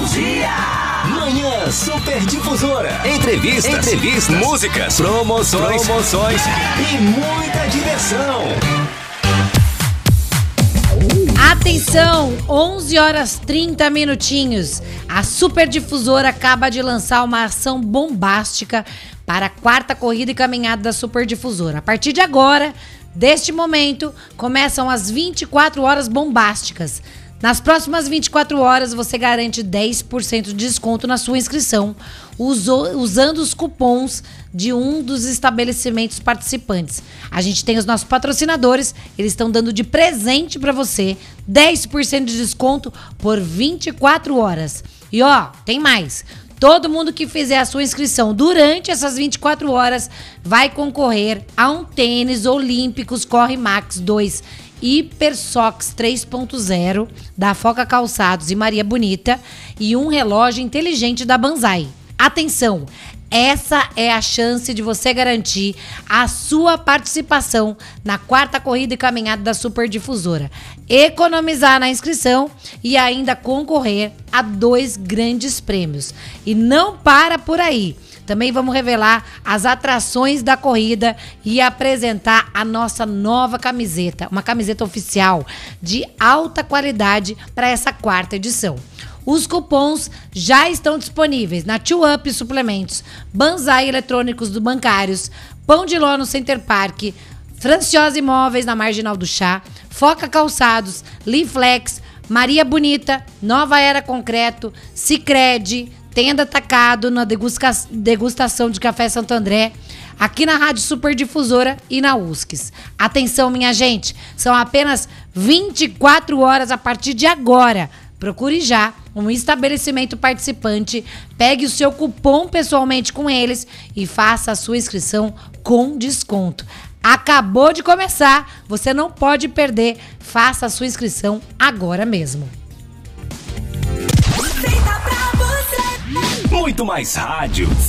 dia! Manhã Super Difusora. Entrevistas, músicas, promoções e muita diversão. Atenção, 11 horas 30 minutinhos. A Super Difusora acaba de lançar uma ação bombástica para a quarta corrida e caminhada da Super Difusora. A partir de agora, deste momento, começam as 24 horas bombásticas. Nas próximas 24 horas, você garante 10% de desconto na sua inscrição, usando os cupons de um dos estabelecimentos participantes. A gente tem os nossos patrocinadores, eles estão dando de presente para você 10% de desconto por 24 horas. E ó, tem mais. Todo mundo que fizer a sua inscrição durante essas 24 horas vai concorrer a um tênis Olímpicos Corre Max 2 Hypersox 3.0 da Foca Calçados e Maria Bonita e um relógio inteligente da Banzai. Atenção! Essa é a chance de você garantir a sua participação na quarta corrida e caminhada da Super Difusora, economizar na inscrição e ainda concorrer a 2 grandes prêmios. E não para por aí. Também vamos revelar as atrações da corrida e apresentar a nossa nova camiseta, uma camiseta oficial de alta qualidade para essa quarta edição. Os cupons já estão disponíveis na Tio Up Suplementos, Banzai Eletrônicos do Bancários, Pão de Ló no Center Park, Franciosa Imóveis na Marginal do Chá, Foca Calçados, Liflex, Maria Bonita, Nova Era Concreto, Sicredi, Tenda Atacado na degustação de Café Santo André, aqui na Rádio Super Difusora e na USCS. Atenção, minha gente, são apenas 24 horas a partir de agora. Procure já um estabelecimento participante, pegue o seu cupom pessoalmente com eles e faça a sua inscrição com desconto. Acabou de começar, você não pode perder, faça a sua inscrição agora mesmo. Muito mais rádio.